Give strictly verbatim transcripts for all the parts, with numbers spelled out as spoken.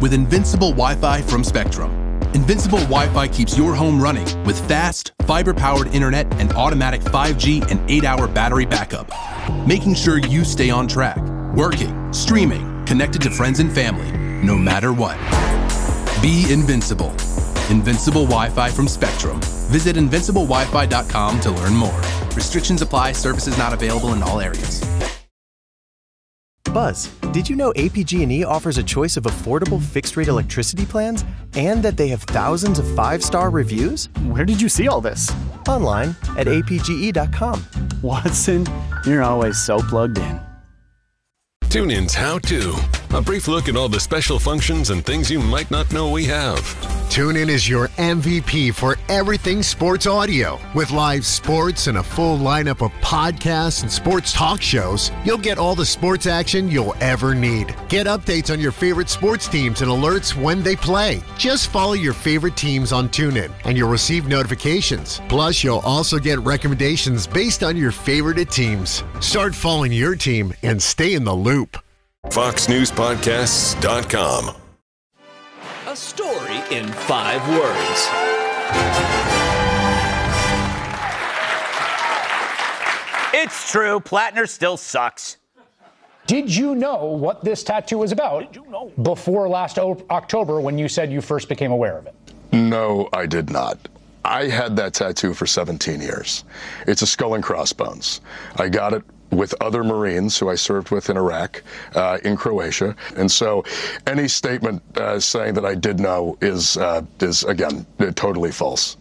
with Invincible Wi-Fi from Spectrum. Invincible Wi-Fi keeps your home running with fast, fiber-powered internet and automatic five G and eight hour battery backup, making sure you stay on track, working, streaming, connected to friends and family, no matter what. Be invincible. Invincible Wi-Fi from Spectrum. Visit invincible wi fi dot com to learn more. Restrictions apply. Services not available in all areas. Buzz, did you know A P G and E offers a choice of affordable fixed-rate electricity plans and that they have thousands of five-star reviews? Where did you see all this? Online at A P G E dot com. Watson, you're always so plugged in. TuneIn's How To. A brief look at all the special functions and things you might not know we have. TuneIn is your M V P for everything sports audio. With live sports and a full lineup of podcasts and sports talk shows, you'll get all the sports action you'll ever need. Get updates on your favorite sports teams and alerts when they play. Just follow your favorite teams on TuneIn and you'll receive notifications. Plus, you'll also get recommendations based on your favorite teams. Start following your team and stay in the loop. fox news podcasts dot com. A story in five words. It's true. Plattner still sucks. Did you know what this tattoo was about Did you know? before last o- October when you said you first became aware of it? No, I did not. I had that tattoo for seventeen years. It's a skull and crossbones. I got it with other Marines who I served with in Iraq, uh, in Croatia. And so any statement uh, saying that I did know is, uh, is again, totally false.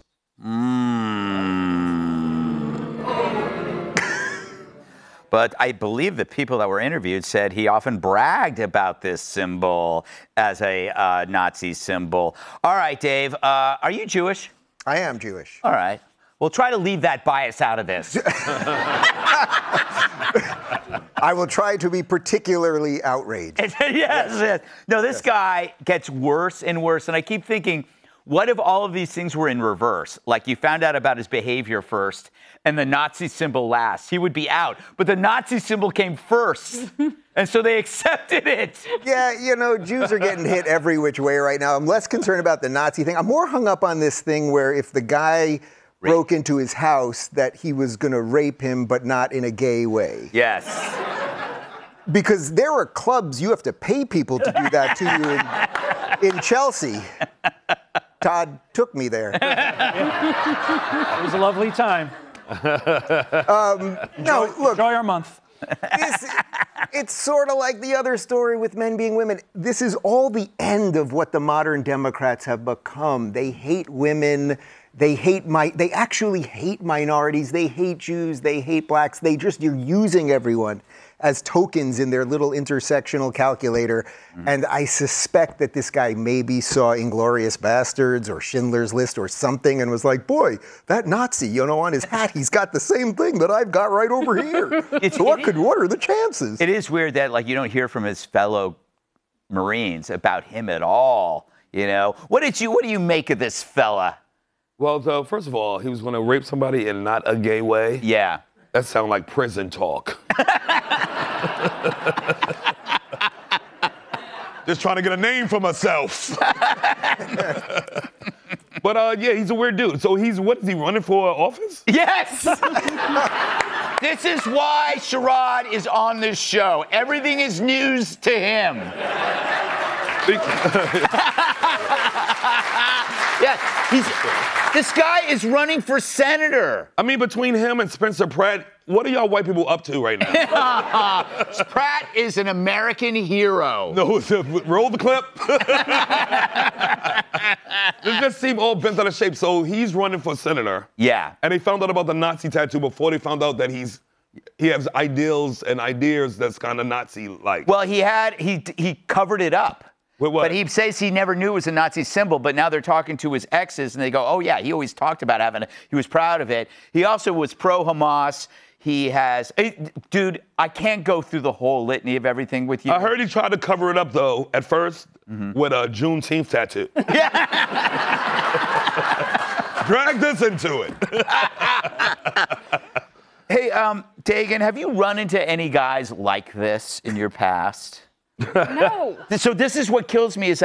Mm. But I believe the people that were interviewed said he often bragged about this symbol as a uh, Nazi symbol. All right, Dave, uh, are you Jewish? I am Jewish. All right. Well, try to leave that bias out of this. I will try to be particularly outraged. yes, yes, yes. No, this yes. guy gets worse and worse. And I keep thinking, what if all of these things were in reverse? Like you found out about his behavior first and the Nazi symbol last. He would be out. But the Nazi symbol came first. And so they accepted it. Yeah, you know, Jews are getting hit every which way right now. I'm less concerned about the Nazi thing. I'm more hung up on this thing where if the guy rape. broke into his house, that he was going to rape him, but not in a gay way. Yes. Because there are clubs you have to pay people to do that to you in, in Chelsea. Todd took me there. It was a lovely time. Um, no, enjoy, look. Enjoy our month. This, it's sort of like the other story with men being women. This is all the end of what the modern Democrats have become. They hate women. They hate my. They actually hate minorities. They hate Jews. They hate blacks. They just, you're using everyone as tokens in their little intersectional calculator. Mm. And I suspect that this guy maybe saw Inglourious Bastards or Schindler's List or something and was like, boy, that Nazi, you know, on his hat, he's got the same thing that I've got right over here. It's, so what it, could, what are the chances? It is weird that, like, you don't hear from his fellow Marines about him at all, you know? What did you, what do you make of this fella? Well, so first of all, he was going to rape somebody in not a gay way. Yeah. That sounds like prison talk. Just trying to get a name for myself. But uh, yeah, he's a weird dude. So he's, what is he, running for office? Yes! This is why Sherrod is on this show. Everything is news to him. Yeah, he's, this guy is running for senator. I mean, between him and Spencer Pratt, what are y'all white people up to right now? Pratt is an American hero. No, roll the clip. This just seemed all bent out of shape. So he's running for senator. Yeah. And they found out about the Nazi tattoo before they found out that he's he has ideals and ideas that's kind of Nazi-like. Well, he had he he covered it up. With what? But he says he never knew it was a Nazi symbol, but now they're talking to his exes, and they go, oh, yeah, he always talked about having it. He was proud of it. He also was pro-Hamas. He has... Dude, I can't go through the whole litany of everything with you. I heard he tried to cover it up, though, at first, mm-hmm. with a Juneteenth tattoo. Yeah. Drag this into it. Hey, um, Dagan, have you run into any guys like this in your past? No. So this is what kills me is